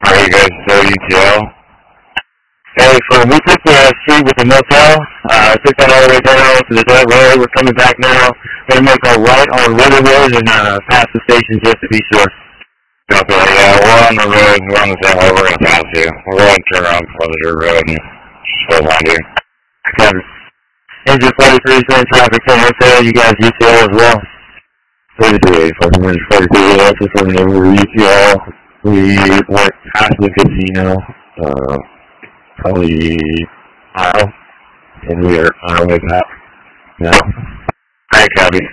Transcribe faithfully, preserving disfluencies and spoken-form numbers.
Are you guys still U T L? Hey, so we took the street with the motel, uh, took that all the way down to the dirt road. We're coming back now. Gonna make a right on Riverwood and uh, pass the station just to be sure. Okay, yeah, we're on the road. We're on the same road. We're gonna pass you. We're going to turn around for the dirt road and just go behind you. Okay. Engine forty-three, same traffic to hotel. You guys U T L as well? forty-three, fucking Engine forty-three, that's just from the U T L. We went past the casino, uh, probably mile, and we are on our way back now. Alright, copy.